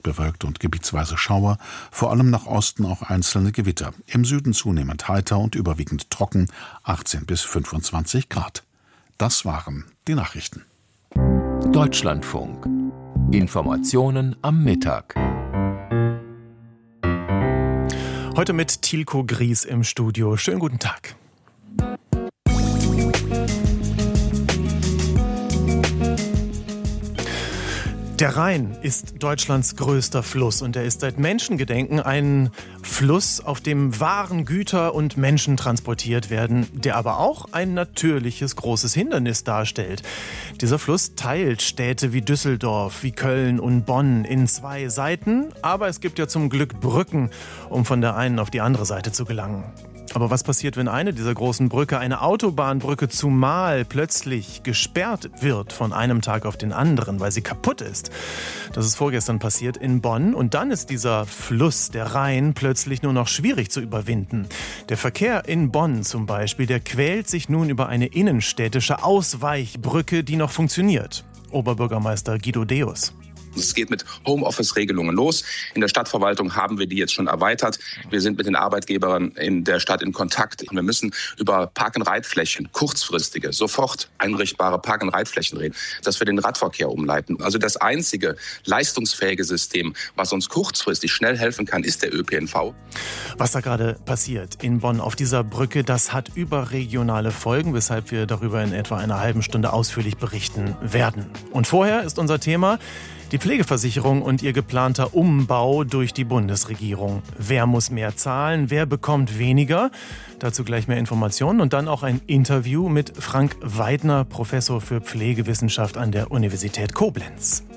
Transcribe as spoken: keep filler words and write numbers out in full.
stark bewölkt und gebietsweise Schauer, vor allem nach Osten auch einzelne Gewitter. Im Süden zunehmend heiter und überwiegend trocken, achtzehn bis fünfundzwanzig Grad. Das waren die Nachrichten. Deutschlandfunk. Informationen am Mittag. Heute mit Tilko Gries im Studio. Schönen guten Tag. Der Rhein ist Deutschlands größter Fluss und er ist seit Menschengedenken ein Fluss, auf dem Waren, Güter und Menschen transportiert werden, der aber auch ein natürliches großes Hindernis darstellt. Dieser Fluss teilt Städte wie Düsseldorf, wie Köln und Bonn in zwei Seiten, aber es gibt ja zum Glück Brücken, um von der einen auf die andere Seite zu gelangen. Aber was passiert, wenn eine dieser großen Brücke, eine Autobahnbrücke, zumal plötzlich gesperrt wird von einem Tag auf den anderen, weil sie kaputt ist? Das ist vorgestern passiert in Bonn und dann ist dieser Fluss, der Rhein, plötzlich nur noch schwierig zu überwinden. Der Verkehr in Bonn zum Beispiel, der quält sich nun über eine innenstädtische Ausweichbrücke, die noch funktioniert. Oberbürgermeister Guido Deus. Es geht mit Homeoffice-Regelungen los. In der Stadtverwaltung haben wir die jetzt schon erweitert. Wir sind mit den Arbeitgebern in der Stadt in Kontakt. Wir müssen über Park-and-Ride-Flächen, kurzfristige, sofort einrichtbare Park-and-Ride-Flächen reden, dass wir den Radverkehr umleiten. Also das einzige leistungsfähige System, was uns kurzfristig schnell helfen kann, ist der Ö P N V. Was da gerade passiert in Bonn auf dieser Brücke, das hat überregionale Folgen, weshalb wir darüber in etwa einer halben Stunde ausführlich berichten werden. Und vorher ist unser Thema die Pflegeversicherung und ihr geplanter Umbau durch die Bundesregierung. Wer muss mehr zahlen? Wer bekommt weniger? Dazu gleich mehr Informationen und dann auch ein Interview mit Frank Weidner, Professor für Pflegewissenschaft an der Universität Koblenz.